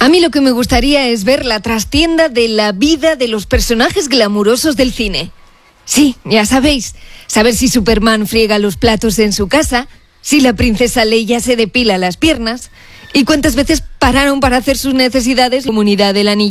A mí lo que me gustaría es ver la trastienda de la vida de los personajes glamurosos del cine. Sí, ya sabéis, saber si Superman friega los platos en su casa, si la princesa Leia se depila las piernas y cuántas veces pararon para hacer sus necesidades en la Comunidad del Anillo.